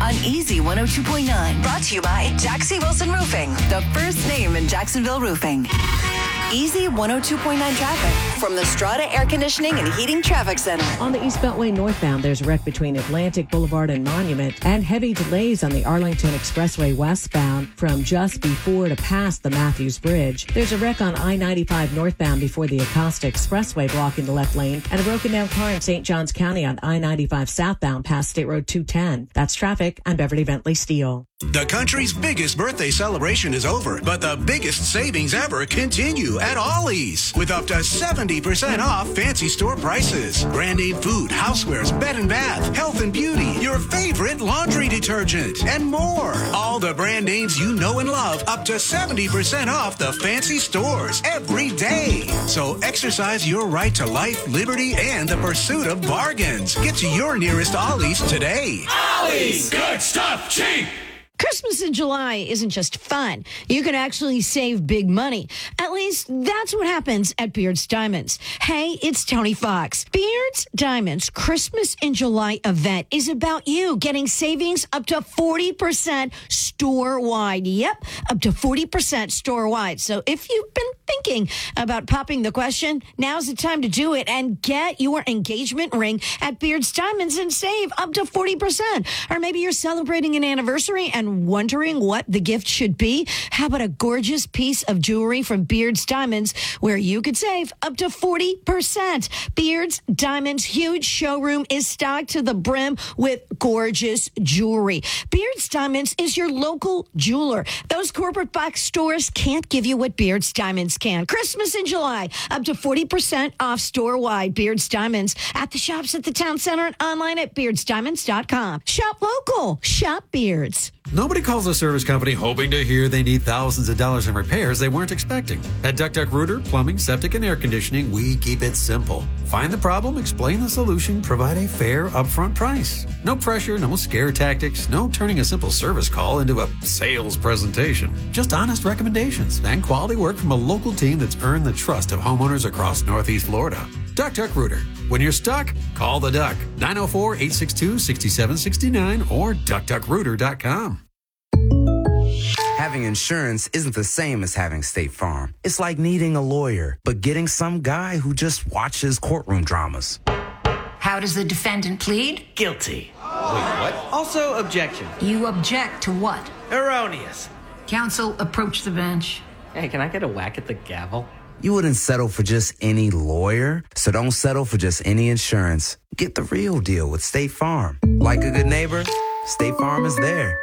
on Easy 102.9. Brought to you by Jaxie Wilson Roofing, the first name in Jacksonville roofing. Easy 102.9 traffic from the Strata Air Conditioning and Heating Traffic Center. On the East Beltway northbound, there's a wreck between Atlantic Boulevard and Monument, and heavy delays on the Arlington Expressway westbound from just before to past the Matthews Bridge. There's a wreck on I-95 northbound before the Acosta Expressway blocking the left lane, and a broken down car in St. Johns County on I-95 southbound past State Road 210. That's traffic. I'm Beverly Bentley Steele. The country's biggest birthday celebration is over, but the biggest savings ever continue at Ollie's with up to 70% off fancy store prices. Brand name food, housewares, bed and bath, health and beauty, your favorite laundry detergent, and more. All the brand names you know and love, up to 70% off the fancy stores every day. So exercise your right to life, liberty, and the pursuit of bargains. Get to your nearest Ollie's today. Ollie's, good stuff, cheap. Christmas in July isn't just fun. You can actually save big money. At least that's what happens at Beard's Diamonds. Hey, it's Tony Fox. Beard's Diamonds Christmas in July event is about you getting savings up to 40% store-wide. Yep, up to 40% store-wide. So if you've been thinking about popping the question, now's the time to do it and get your engagement ring at Beard's Diamonds and save up to 40%. Or maybe you're celebrating an anniversary and wondering what the gift should be. How about a gorgeous piece of jewelry from Beard's Diamonds where you could save up to 40%? Beard's Diamonds' huge showroom is stocked to the brim with gorgeous jewelry. Beard's Diamonds is your local jeweler. Those corporate box stores can't give you what Beard's Diamonds can. Christmas in July, up to 40% off store-wide. Beard's Diamonds at the shops at the town center and online at beardsdiamonds.com. Shop local. Shop Beards. Nobody calls a service company hoping to hear they need thousands of dollars in repairs they weren't expecting. At Duck Duck Rooter, Plumbing, Septic, and Air Conditioning, we keep it simple. Find the problem, explain the solution, provide a fair upfront price. No pressure, no scare tactics, no turning a simple service call into a sales presentation. Just honest recommendations and quality work from a local team that's earned the trust of homeowners across Northeast Florida. Duck Duck Rooter. When you're stuck, call the Duck. 904-862-6769 or duckduckrooter.com. Having insurance isn't the same as having State Farm. It's like needing a lawyer, but getting some guy who just watches courtroom dramas. How does the defendant plead? Guilty. Wait, what? Also, objection. You object to what? Erroneous. Counsel, approach the bench. Hey, can I get a whack at the gavel? You wouldn't settle for just any lawyer, so don't settle for just any insurance. Get the real deal with State Farm. Like a good neighbor, State Farm is there.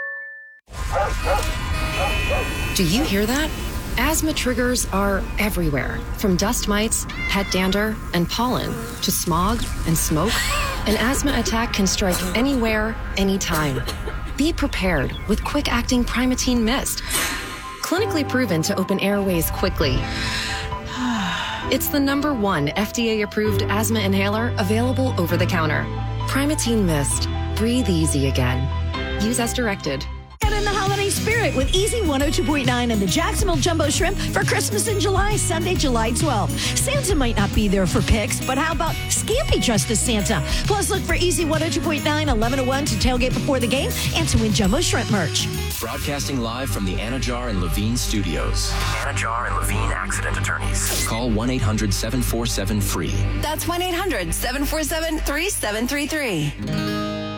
Do you hear that? Asthma triggers are everywhere, from dust mites, pet dander, and pollen, to smog and smoke. An asthma attack can strike anywhere, anytime. Be prepared with quick-acting Primatene Mist. Clinically proven to open airways quickly. It's the #1 FDA-approved asthma inhaler available over the counter. Primatene Mist. Breathe easy again. Use as directed. Get in the holiday spirit with Easy 102.9 and the Jacksonville Jumbo Shrimp for Christmas in July, Sunday, July 12th. Santa might not be there for picks, but how about Scampy dressed as Santa? Plus, look for Easy 102.9, 11 to 1 to tailgate before the game and to win Jumbo Shrimp merch. Broadcasting live from the Anajar and Levine studios. Anajar and Levine Accident Attorneys. Call 1-800-747-FREE. That's 1-800-747-3733.